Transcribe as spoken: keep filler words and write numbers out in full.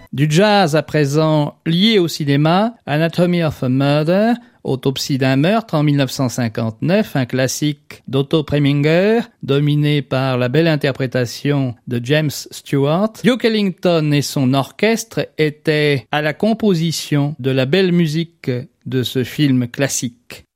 Du jazz à présent lié au cinéma, Anatomy of a Murder, Autopsie d'un meurtre en mille neuf cent cinquante-neuf, un classique d'Otto Preminger, dominé par la belle interprétation de James Stewart. Duke Ellington et son orchestre étaient à la composition de la belle musique de ce film classique.